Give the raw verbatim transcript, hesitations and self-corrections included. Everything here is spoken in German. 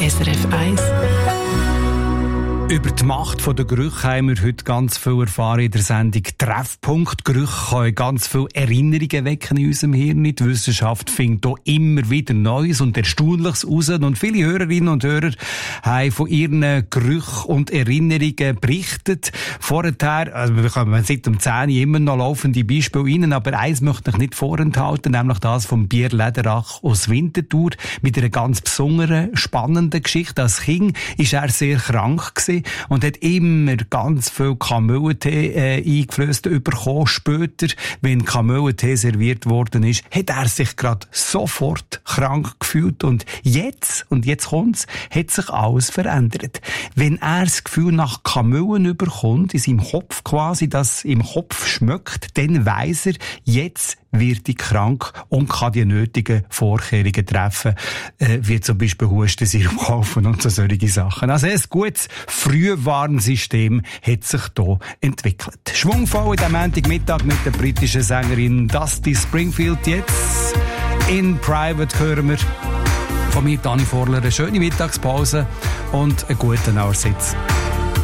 S R F eins. Über die Macht der Gerüche haben wir heute ganz viel erfahren in der Sendung Treffpunkt. Gerüche können ganz viele Erinnerungen wecken in unserem Hirn. Die Wissenschaft findet hier immer wieder Neues und Erstaunliches raus. Und viele Hörerinnen und Hörer haben von ihren Gerüchen und Erinnerungen berichtet. Vorher, also wir kommen seit um zehn Uhr immer noch laufende Beispiele rein, aber eins möchte ich nicht vorenthalten, nämlich das von Bier Lederach aus Winterthur mit einer ganz besonderen, spannenden Geschichte. Als Kind war er sehr krank gewesen und hat immer ganz viel Kamillentee äh, eingeflößt bekommen. Später, wenn Kamillentee serviert worden ist, hat er sich gerade sofort krank gefühlt. Und jetzt, und jetzt kommt's, hat sich alles verändert. Wenn er das Gefühl nach Kamillen bekommt, in seinem Kopf quasi, das im Kopf schmeckt, dann weiss er, jetzt wird ich krank und kann die nötigen Vorkehrungen treffen, äh, wie zum Beispiel Hustensirup kaufen und so solche Sachen. Also ein gutes Frühwarnsystem hat sich hier entwickelt. Schwungvoll in diesem Montagmittag mit der britischen Sängerin Dusty Springfield. Jetzt in Private hören wir von mir, Dani Vorler, eine schöne Mittagspause und einen guten Aussitz.